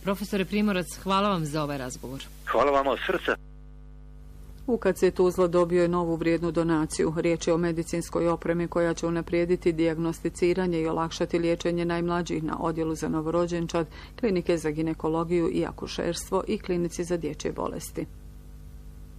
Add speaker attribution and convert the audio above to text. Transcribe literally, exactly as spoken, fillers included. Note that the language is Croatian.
Speaker 1: Profesore Primorac, hvala vam za ovaj razgovor.
Speaker 2: Hvala vam od srca.
Speaker 3: U K C Tuzla dobio je novu vrijednu donaciju. Riječ je o medicinskoj opremi koja će unaprijediti dijagnosticiranje i olakšati liječenje najmlađih na odjelu za novorođenčad, klinike za ginekologiju i akušerstvo i klinici za dječje bolesti.